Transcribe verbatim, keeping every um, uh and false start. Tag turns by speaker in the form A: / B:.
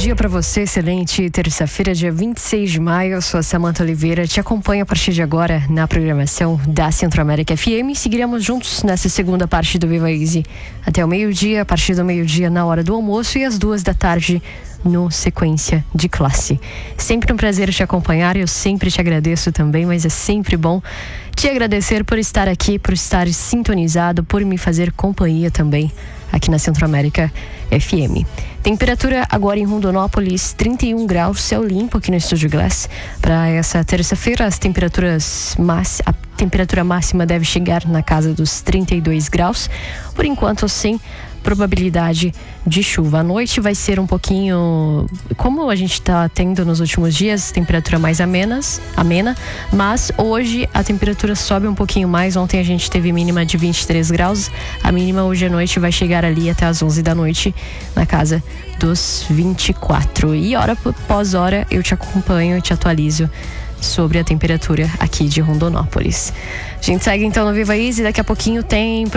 A: dia para você, excelente terça-feira, dia vinte e seis de maio. Eu sou a Samanta Oliveira, te acompanho a partir de agora na programação da Centro-América F M. Seguiremos juntos nessa segunda parte do Viva Easy até o meio-dia, a partir do meio-dia na hora do almoço e às duas da tarde no Sequência de Classe. Sempre um prazer te acompanhar, eu sempre te agradeço também, mas é sempre bom te agradecer por estar aqui, por estar sintonizado, por me fazer companhia também aqui na Centro-América F M. Temperatura agora em Rondonópolis, trinta e um graus, céu limpo aqui no Estúdio Glass. Para essa terça-feira, as temperaturas max... a temperatura máxima deve chegar na casa dos trinta e dois graus. Por enquanto, sem probabilidade de chuva. À noite vai ser um pouquinho, como a gente está tendo nos últimos dias, temperatura mais amenas, amena, mas hoje a temperatura sobe um pouquinho mais. Ontem a gente teve mínima de vinte e três graus, a mínima hoje à noite vai chegar ali até as onze da noite, na casa dos vinte e quatro. E hora após hora eu te acompanho e te atualizo sobre a temperatura aqui de Rondonópolis. A gente segue então no Viva Easy, daqui a pouquinho tem